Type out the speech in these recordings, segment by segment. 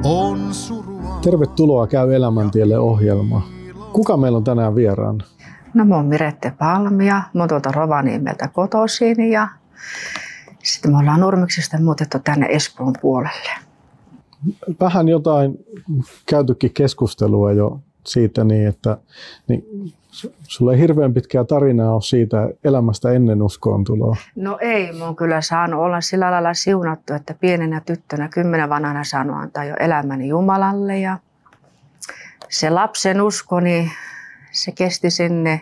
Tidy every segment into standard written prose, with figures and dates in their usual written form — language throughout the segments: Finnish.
On surua. Tervetuloa Käy elämäntielle -ohjelmaan. Kuka meillä on tänään vieraana? No mä oon Mirette Palmia, mä oon tuolta Rovaniemeltä kotoisin ja sitten me ollaan Nurmeksesta muutettu tänne Espoon puolelle. Vähän jotain käytykin keskustelua jo siitä niin sulla ei hirveän pitkää tarinaa ole siitä elämästä ennen uskoontuloa. No ei, mä oon kyllä saanut olla sillä lailla siunattu, että pienenä tyttönä 10 vanhana saanut antaa jo elämäni Jumalalle ja se lapsen usko, niin se kesti sinne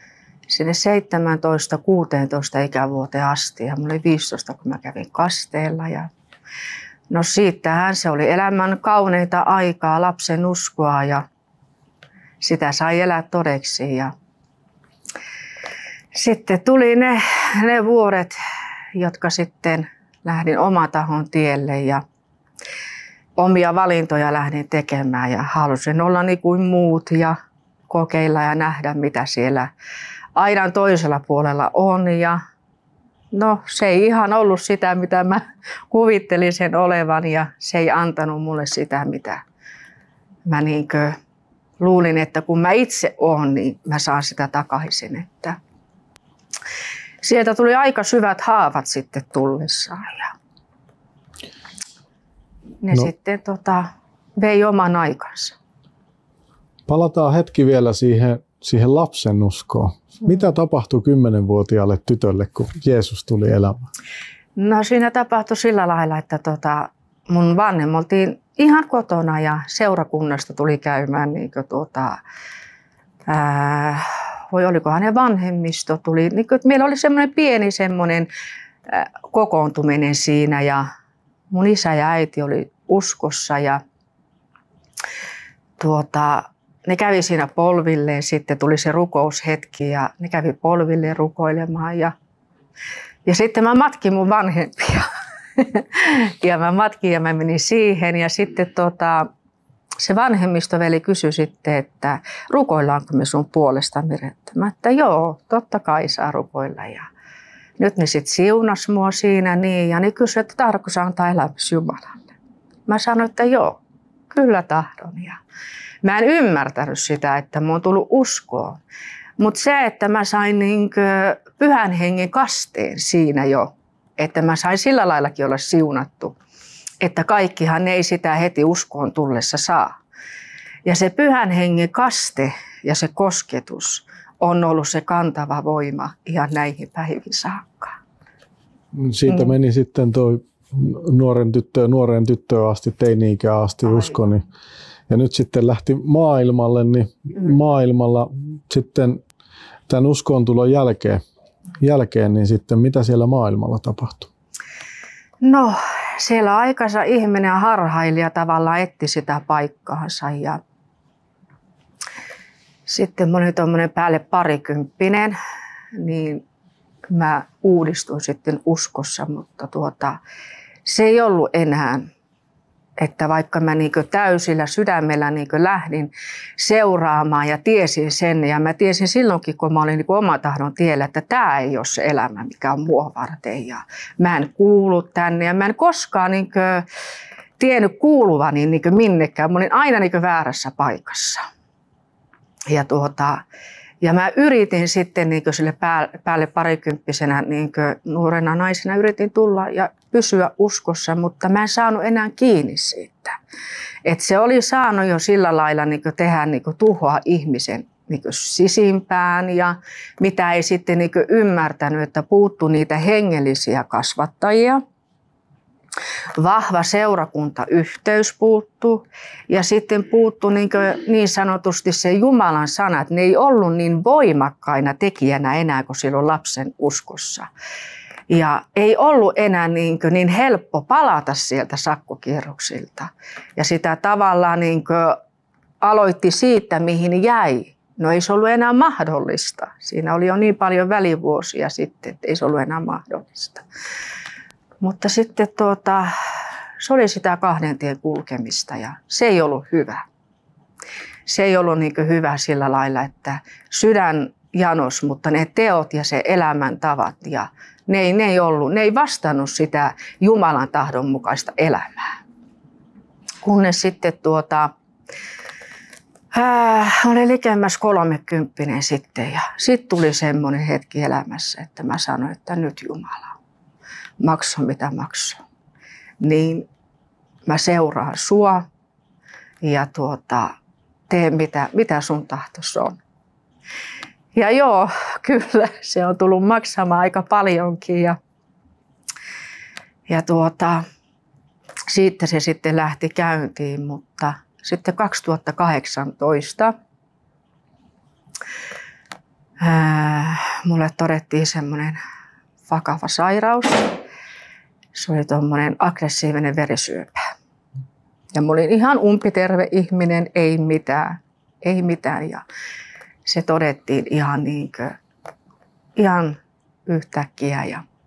17-16 ikävuoteen asti ja mulla oli 15, kun mä kävin kasteella. Ja no siitähän se oli elämän kauneinta aikaa, lapsen uskoa ja sitä sai elää todeksi. Ja sitten tuli ne vuodet, jotka sitten lähdin oman tahon tielle ja omia valintoja lähdin tekemään ja halusin olla niin kuin muut ja kokeilla ja nähdä, mitä siellä aidan toisella puolella on. Ja no, se ei ihan ollut sitä, mitä mä kuvittelin sen olevan ja se ei antanut mulle sitä, mitä mä luulin, että kun mä itse oon, niin mä saan sitä takaisin. Että sieltä tuli aika syvät haavat sitten tullessaan ja ne sitten vei oman aikansa. Palataan hetki vielä siihen lapsen uskoon. Mitä tapahtui 10-vuotiaalle tytölle, kun Jeesus tuli elämään? No siinä tapahtui sillä lailla, että mun vanhemmat oltiin ihan kotona ja seurakunnasta tuli käymään olikohan ne vanhemmisto tuli. Että meillä oli semmoinen pieni kokoontuminen siinä ja mun isä ja äiti oli uskossa ja ne kävi siinä polvilleen, sitten tuli se rukoushetki ja ne kävi polvilleen rukoilemaan ja sitten mä matkin mun vanhempia. Ja mä matkin ja mä menin siihen ja sitten se vanhemmistoveli kysyi sitten, että rukoillaanko me sun puolesta, Mirette? Mä että joo, totta kai saa rukoilla ja nyt ne sitten siunas mua siinä niin ja ne kysyi, että tahdotko sä antaa elämäsi Jumalalle? Mä sanoin, että joo, kyllä tahdon. Ja mä en ymmärtänyt sitä, että mun on tullut uskoon. Mutta se, että mä sain pyhän hengen kasteen siinä jo, että mä sain sillä laillakin olla siunattu, että kaikkihan ei sitä heti uskoon tullessa saa. Ja se pyhän hengen kaste ja se kosketus on ollut se kantava voima ihan näihin päiviin saakka. Siitä meni sitten toi nuoreen tyttöön asti, teini-ikään asti usko. Niin, ja nyt sitten lähti maailmalle, niin maailmalla sitten tämän uskoontulon jälkeen, niin sitten mitä siellä maailmalla tapahtui? No siellä aikansa ihminen ja harhailija tavallaan etti sitä paikkaansa ja sitten mä olin tuommoinen päälle 20, niin mä uudistuin sitten uskossa, mutta se ei ollut enää, että vaikka mä täysillä sydämellä lähdin seuraamaan ja tiesin sen ja mä tiesin silloinkin, kun mä olin oma tahdon tiellä, että tämä ei ole se elämä, mikä on mua varten ja mä en kuulu tänne ja mä en koskaan tiennyt kuuluvani minnekään. Mä olin aina väärässä paikassa. Ja mä yritin sitten sille päälle 20-vuotiaana nuorena naisena yritin tulla ja pysyä uskossa, mutta mä en saanut enää kiinni siitä. Et se oli saanut jo sillä lailla tehdä tuhoa ihmisen sisimpään ja mitä ei sitten ymmärtänyt, että puuttui niitä hengellisiä kasvattajia. Vahva seurakuntayhteys puuttuu ja sitten puuttui niin sanotusti se Jumalan sanat. Ne ei ollut niin voimakkaina tekijänä enää kuin silloin lapsen uskossa. Ja ei ollut enää niin helppo palata sieltä sakkokierroksilta. Ja sitä tavallaan aloitti siitä, mihin jäi. No ei se ollut enää mahdollista. Siinä oli jo niin paljon välivuosia sitten, että ei se ollut enää mahdollista. Mutta sitten se oli sitä 2 tien kulkemista ja se ei ollut hyvä. Se ei ollut hyvä sillä lailla, että sydän janos, mutta ne teot ja se elämäntavat ja ne ei vastannut sitä Jumalan tahdon mukaista elämää. kunnes sitten olin likemmäs 30 sitten ja sitten tuli semmoinen hetki elämässä, että mä sanoin, että nyt Jumala, makso mitä maksoi. Niin mä seuraan sua ja tee mitä sun tahtos on. Ja joo, kyllä se on tullut maksamaan aika paljonkin ja siitä se sitten lähti käyntiin, mutta sitten 2018 mulle todettiin semmoinen vakava sairaus. Se oli tuommoinen aggressiivinen verisyöpä. Ja mä olin ihan umpiterve ihminen, ei mitään. Ja se todettiin ihan yhtäkkiä.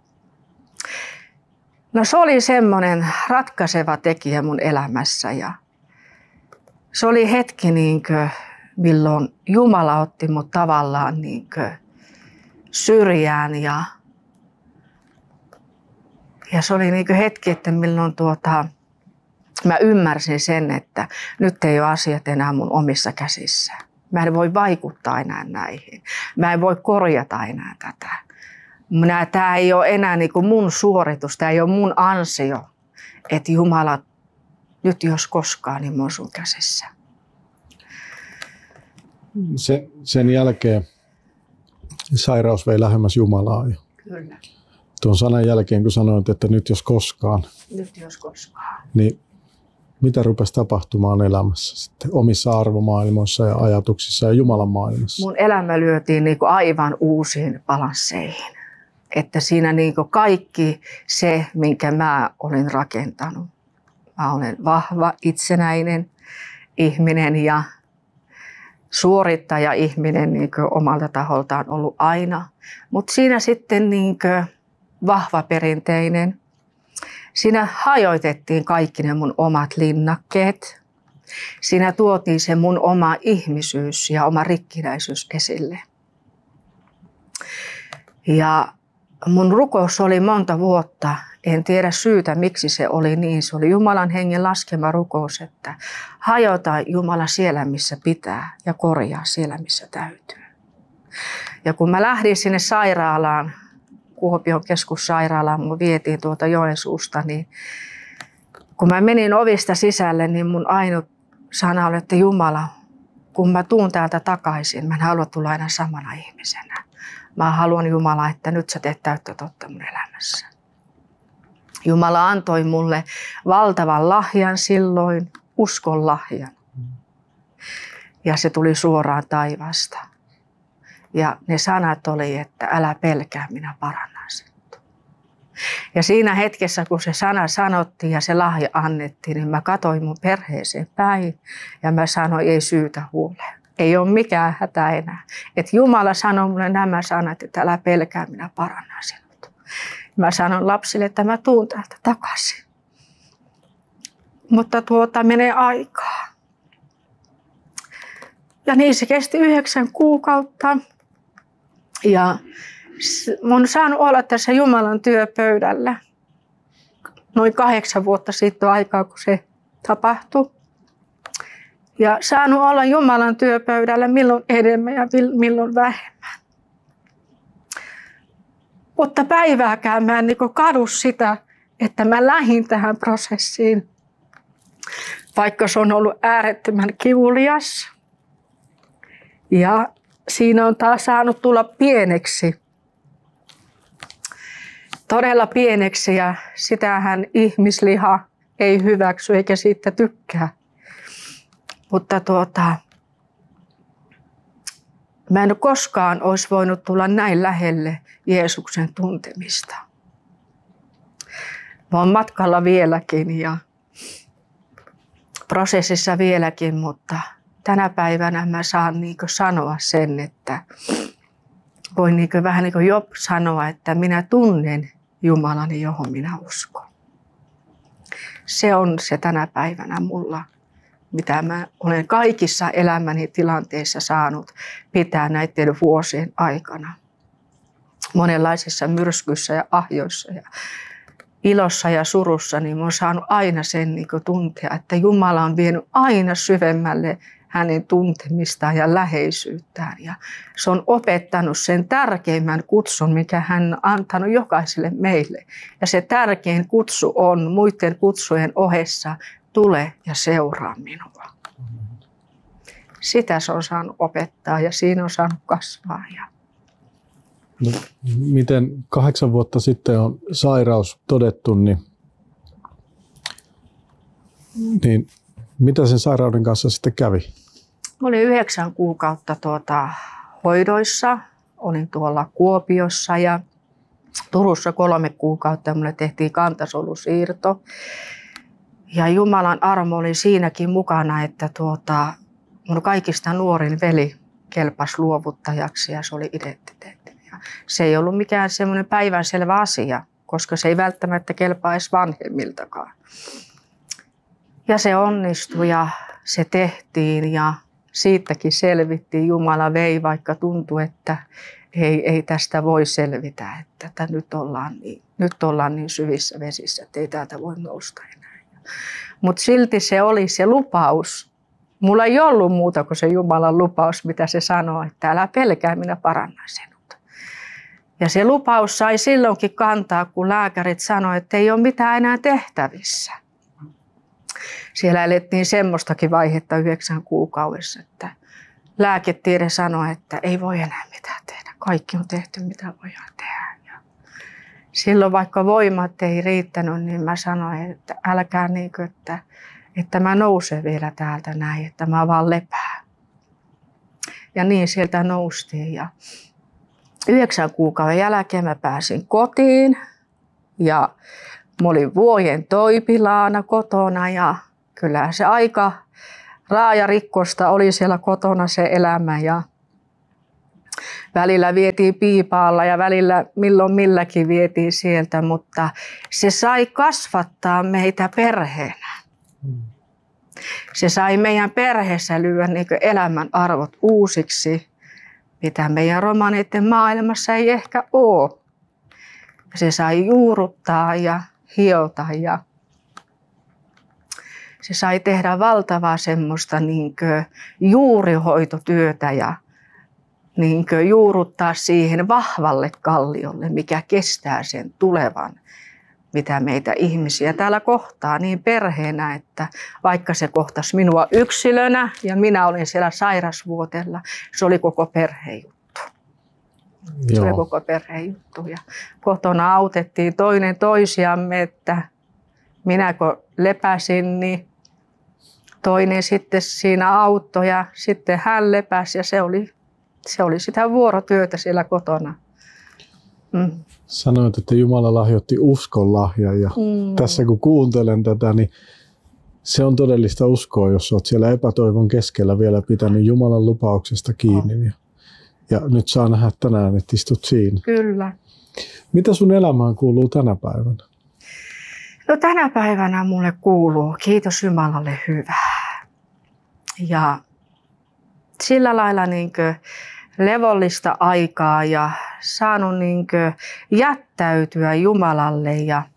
No se oli semmoinen ratkaiseva tekijä mun elämässä ja se oli hetki milloin Jumala otti mut tavallaan syrjään ja se oli hetki, että milloin mä ymmärsin sen, että nyt ei ole asiat enää mun omissa käsissä. Mä en voi vaikuttaa enää näihin. Mä en voi korjata enää tätä. Tämä ei ole enää mun suoritus, tämä ei ole mun ansio, että Jumala, nyt jos koskaan, niin mä oon sun käsissä. Sen jälkeen sairaus vei lähemmäs Jumalaa. Kyllä. Tuon sanan jälkeen, kun sanoit, että nyt jos koskaan. Nyt jos koskaan. Niin mitä rupesi tapahtumaan elämässä sitten omissa arvomaailmoissa ja ajatuksissa ja Jumalan maailmassa? Mun elämä lyötiin aivan uusiin balansseihin. Että siinä kaikki se, minkä mä olin rakentanut. Mä olen vahva, itsenäinen ihminen ja suorittaja-ihminen omalta taholtaan ollut aina. Mutta siinä sitten vahva perinteinen. Siinä hajoitettiin kaikki ne mun omat linnakkeet. Siinä tuotiin se mun oma ihmisyys ja oma rikkinäisyys esille. Ja mun rukous oli monta vuotta, en tiedä syytä miksi se oli niin. Se oli Jumalan hengen laskema rukous, että hajota Jumala siellä missä pitää ja korjaa siellä missä täytyy. Ja kun mä lähdin sinne sairaalaan, Kuopion keskussairaalaan, mun vietiin tuolta Joensuusta, niin kun mä menin ovista sisälle, niin mun ainut sana oli, että Jumala, kun mä tuun täältä takaisin, mä en halua tulla aina samana ihmisenä. Mä haluan Jumala, että nyt sä teet täyttä totta mun elämässä. Jumala antoi mulle valtavan lahjan silloin, uskon lahjan. Ja se tuli suoraan taivaasta. Ja ne sanat oli, että älä pelkää, minä parannan sinut. Ja siinä hetkessä, kun se sana sanottiin ja se lahja annettiin, niin mä katsoin mun perheeseen päin ja mä sanoin, ei syytä huoleen. Ei ole mikään hätä enää. Että Jumala sanoi mulle nämä sanat, että älä pelkää, minä parannan sinut. Mä sanon lapsille, että mä tuun täältä takaisin. Mutta menee aikaa. Ja niin se kesti 9 kuukautta. Ja mä oon saanut olla tässä Jumalan työpöydällä. Noin 8 vuotta sitten aikaa, kun se tapahtui. Ja saanut olla Jumalan työpöydällä milloin enemmän ja milloin vähemmän. Mutta päivääkään mä en kadu sitä, että mä lähdin tähän prosessiin. Vaikka se on ollut äärettömän kivulias. Ja siinä on taas saanut tulla pieneksi. Todella pieneksi ja sitähän ihmisliha ei hyväksy eikä siitä tykkää. Mutta mä en koskaan olisi voinut tulla näin lähelle Jeesuksen tuntemista. Mä oon matkalla vieläkin ja prosessissa vieläkin, mutta tänä päivänä mä saan sanoa sen, että voin vähän niin kuin Job sanoa, että minä tunnen Jumalani, johon minä uskon. Se on se tänä päivänä mulla, mitä mä olen kaikissa elämäni tilanteissa saanut pitää näiden vuosien aikana. Monenlaisissa myrskyissä ja ahjoissa ja ilossa ja surussa, niin mä oon saanut aina sen niin kuin tuntea, että Jumala on vienyt aina syvemmälle hänen tuntemistaan ja läheisyyttään. Ja se on opettanut sen tärkeimmän kutsun, mikä hän on antanut jokaiselle meille. Ja se tärkein kutsu on muiden kutsujen ohessa, tule ja seuraa minua. Sitä se on saanut opettaa ja siinä on saanut kasvaa. No, miten 8 vuotta sitten on sairaus todettu, niin mitä sen sairauden kanssa sitten kävi? Mä olin 9 kuukautta hoidoissa. Olin tuolla Kuopiossa ja Turussa 3 kuukautta. Mulle tehtiin kantasolusiirto. Ja Jumalan armo oli siinäkin mukana, että mun kaikista nuorin veli kelpasi luovuttajaksi ja se oli identiteetti. Ja se ei ollut mikään semmoinen päivänselvä asia, koska se ei välttämättä kelpaa edes vanhemmiltakaan. Ja se onnistui ja se tehtiin ja siitäkin selvittiin. Jumala vei, vaikka tuntui, että ei tästä voi selvitä, että nyt ollaan niin syvissä vesissä, että ei täältä voi nousta enää. Mutta silti se oli se lupaus. Mulla ei ollut muuta kuin se Jumalan lupaus, mitä se sanoo, että älä pelkää, minä parannan sinut. Ja se lupaus sai silloinkin kantaa, kun lääkärit sanoivat, että ei ole mitään enää tehtävissä. Siellä elettiin semmoistakin vaihetta 9 kuukaudessa, että lääketiede sanoi, että ei voi enää mitään tehdä. Kaikki on tehty, mitä voidaan tehdä. Ja silloin vaikka voimat ei riittänyt, niin mä sanoin, että älkää että mä nousen vielä täältä näin, että mä vaan lepään. Ja niin sieltä noustiin. Ja 9 kuukauden jälkeen mä pääsin kotiin ja mä olin vuoden toipilaana kotona ja kyllä se aika raajarikkosta oli siellä kotona se elämä ja välillä vietiin piipaalla ja välillä milloin milläkin vietiin sieltä, mutta se sai kasvattaa meitä perheenä. Se sai meidän perheessä lyödä niin kuin elämän arvot uusiksi, mitä meidän romaneiden maailmassa ei ehkä ole. Se sai juurruttaa ja hiota ja se sai tehdä valtavaa semmoista niin kuin juurihoitotyötä ja niin kuin juurruttaa siihen vahvalle kalliolle, mikä kestää sen tulevan, mitä meitä ihmisiä täällä kohtaa niin perheenä, että vaikka se kohtasi minua yksilönä ja minä olin siellä sairasvuotella, se oli koko perheen juttu. Se oli koko perheen juttu ja kotona autettiin toinen toisiamme, että minä kun lepäsin, niin toinen sitten siinä auttoi ja sitten hän lepäsi ja se oli sitä vuorotyötä siellä kotona. Sanoit, että Jumala lahjoitti uskon lahjan ja tässä kun kuuntelen tätä, niin se on todellista uskoa, jos olet siellä epätoivon keskellä vielä pitänyt Jumalan lupauksesta kiinni. Ja nyt saa nähdä tänään, että istut siinä. Kyllä. Mitä sun elämään kuuluu tänä päivänä? No tänä päivänä mulle kuuluu, kiitos Jumalalle, hyvää. Ja sillä lailla levollista aikaa ja saanut jättäytyä Jumalalle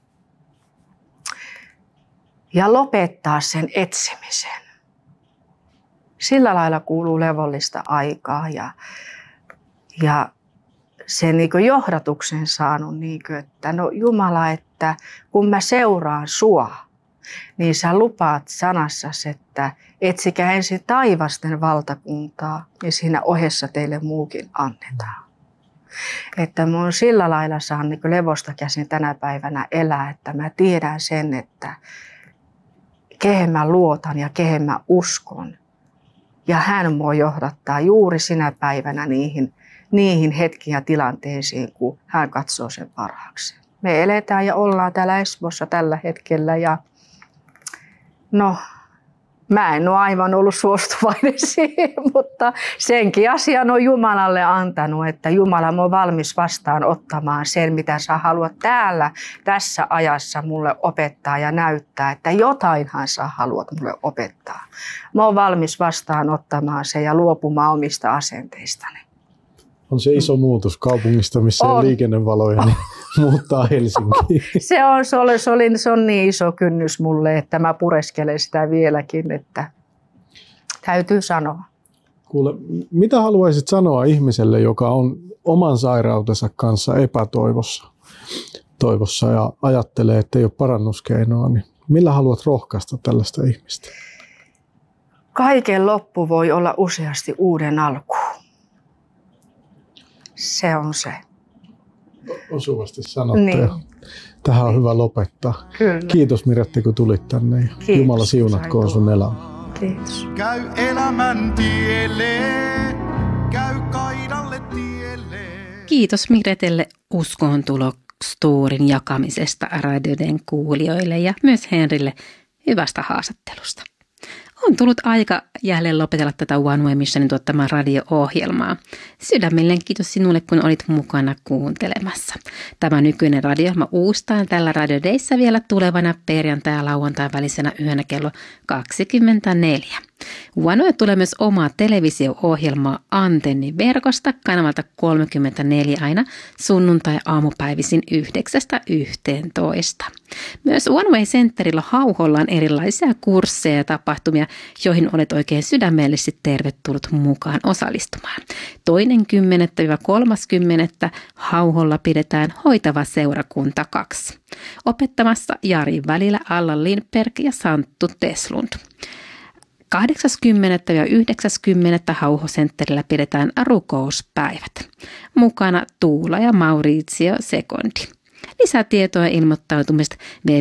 ja lopettaa sen etsimisen. Sillä lailla kuuluu levollista aikaa ja sen johdatuksen saanut, että no Jumala, että kun mä seuraan sua, niin sä lupaat sanassasi, että etsikää ensin taivasten valtakuntaa, niin siinä ohessa teille muukin annetaan. Että mä oon sillä lailla saanut levosta käsin tänä päivänä elää, että mä tiedän sen, että kehen mä luotan ja kehen mä uskon. Ja hän mua johdattaa juuri sinä päivänä niihin hetkiin ja tilanteisiin, kun hän katsoo sen parhaaksi. Me eletään ja ollaan täällä Espoossa tällä hetkellä ja no, mä en ole aivan ollut suostuvainen siihen, mutta senkin asian on Jumalalle antanut, että Jumala on valmis vastaanottamaan sen, mitä sä haluat täällä tässä ajassa mulle opettaa ja näyttää, että jotainhan sä haluat mulle opettaa. Mä oon valmis vastaanottamaan sen ja luopumaan omista asenteistani. On se iso muutos kaupungista, missä on liikennevaloja, niin muuttaa Helsinkiin. Se on niin iso kynnys mulle, että mä pureskelen sitä vieläkin, että täytyy sanoa. Kuule, mitä haluaisit sanoa ihmiselle, joka on oman sairautensa kanssa epätoivossa ja ajattelee, että ei ole parannuskeinoa, niin millä haluat rohkaista tällaista ihmistä? Kaiken loppu voi olla useasti uuden alku. Se on se. Osuvasti sanottu. Niin. Tähän on hyvä lopettaa. Kyllä. Kiitos Miretti, kun tulit tänne. Kiitos, Jumala siunatkoon sun elämä. Kiitos. Käy elämän tielle, käy kaidalle tielle. Kiitos Miretelle uskoontulostorin jakamisesta radioiden kuulijoille ja myös Henrille hyvästä haastattelusta. On tullut aika jälleen lopetella tätä One Way Missionin tuottamaa radio-ohjelmaa. Sydämellinen kiitos sinulle, kun olit mukana kuuntelemassa. Tämä nykyinen radio-ohjelma uustaan tällä Radio Dayssä vielä tulevana perjantai- ja lauantain välisenä yönä kello 24. One Way tulee myös omaa televisio-ohjelmaa Antenni-verkosta kanavalta 34 aina sunnuntai-aamupäivisin 9–11. Myös One Way Centerillä Hauholla on erilaisia kursseja ja tapahtumia, joihin olet oikein sydämellisesti tervetullut mukaan osallistumaan. 2.10.–3.10. Hauholla pidetään Hoitava seurakunta 2. Opettamassa Jari Välillä, Alla Lindberg ja Santtu Teslund. 80. ja 90. Hauhosentterillä pidetään rukouspäivät. Mukana Tuula ja Maurizio Secondi. Lisätietoa ilmoittautumista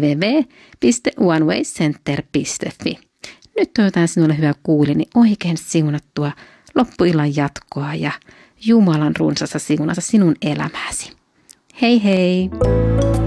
www.onewaycenter.fi. Nyt toivotan sinulle hyvä kuulijani oikein siunattua loppuillan jatkoa ja Jumalan runsasta siunassa sinun elämääsi. Hei hei!